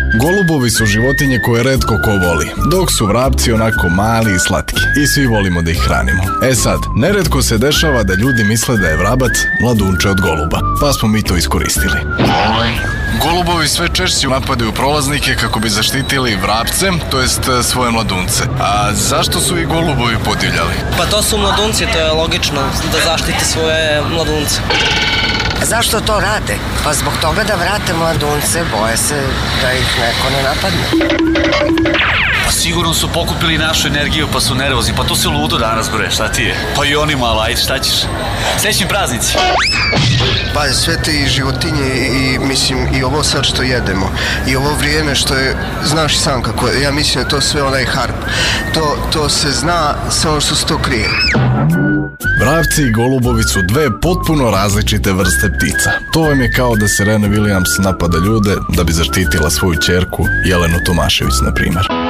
Golubovi su životinje koje retko ko voli, dok su vrapci onako mali i slatki i svi volimo da ih hranimo. E sad, neretko se dešava da ljudi misle da je vrabac mladunče od goluba, pa smo mi to iskoristili. Golubovi sve češće napadaju prolaznike kako bi zaštitili vrapce, to jest svoje mladunce. A zašto su i golubovi podivljali? Pa to su mladunci, to je logično, da zaštite svoje mladunce. Zašto to rade? Pa zbog toga da vrate mladunce, boje se da ih neko ne napadne. Pa sigurno su pokupili našu energiju pa su nervozni, pa to se ludo danas bre, šta ti je? Pa i oni malo, ajde šta ćeš? Srećni praznici! Pa sve te i životinje i mislim i ovo sad što jedemo i ovo vrijeme što je, znaš sam kako, ja mislim da je to sve onaj harp. To se zna, samo što se to krije. Vrapci i golubovi su dve potpuno različite vrste ptica. To vam je kao da Serena Williams napada ljude da bi zaštitila svoju ćerku Jelenu Tomašević, na primjer.